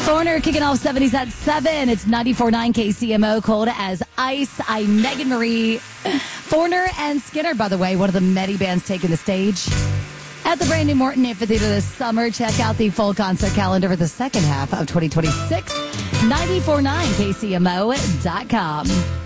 Foreigner kicking off 70s at 7. It's 94.9 KCMO, cold as ice. I'm Megan Marie. Foreigner and Skinner, by the way, one of the many bands taking the stage at the brand new Morton Amphitheater this summer. Check out the full concert calendar for the second half of 2026. 94.9KCMO.com.